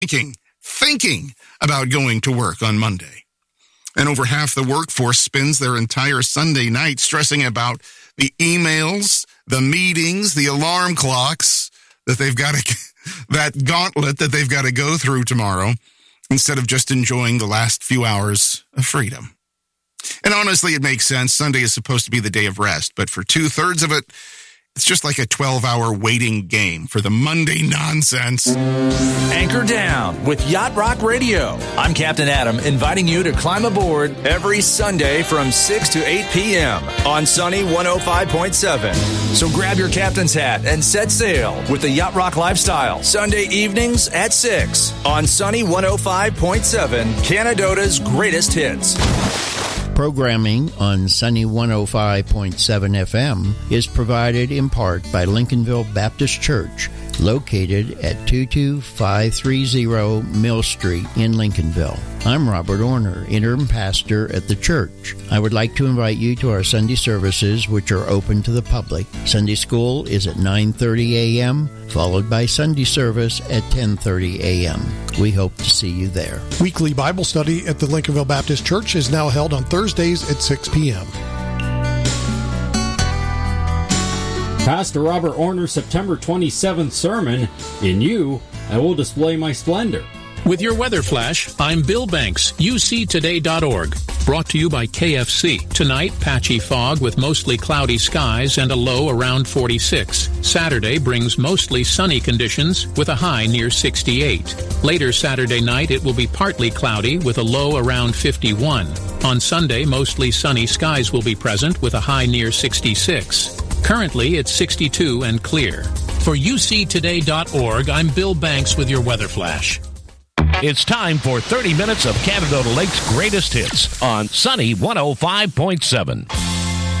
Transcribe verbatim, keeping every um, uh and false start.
thinking, thinking about going to work on Monday. And over half the workforce spends their entire Sunday night stressing about the emails, the meetings, the alarm clocks that they've got to, that gauntlet that they've got to go through tomorrow, instead of just enjoying the last few hours of freedom. And honestly, it makes sense. Sunday is supposed to be the day of rest, but for two-thirds of it, it's just like a twelve-hour waiting game for the Monday nonsense. Anchor down with Yacht Rock Radio. I'm Captain Adam, inviting you to climb aboard every Sunday from six to eight p.m. on Sunny one oh five point seven. So grab your captain's hat and set sail with the Yacht Rock lifestyle. Sunday evenings at six on Sunny one oh five point seven, Canadota's greatest hits. Programming on Sunny one oh five point seven F M is provided in part by Lincolnville Baptist Church, located at two two five three zero Mill Street in Lincolnville. I'm Robert Orner, interim pastor at the church. I would like to invite you to our Sunday services, which are open to the public. Sunday school is at nine thirty a.m., followed by Sunday service at ten thirty a.m. We hope to see you there. Weekly Bible study at the Lincolnville Baptist Church is now held on Thursdays at six p.m. Pastor Robert Orner's September twenty-seventh sermon, In You, I Will Display My Splendor. With your weather flash, I'm Bill Banks, U C today dot org. Brought to you by K F C. Tonight, patchy fog with mostly cloudy skies and a low around forty-six. Saturday brings mostly sunny conditions with a high near sixty-eight. Later Saturday night, it will be partly cloudy with a low around fifty-one. On Sunday, mostly sunny skies will be present with a high near sixty-six. Currently, it's sixty-two and clear. For U C today dot org, I'm Bill Banks with your weather flash. It's time for thirty minutes of Canada Lake's greatest hits on Sunny one oh five point seven.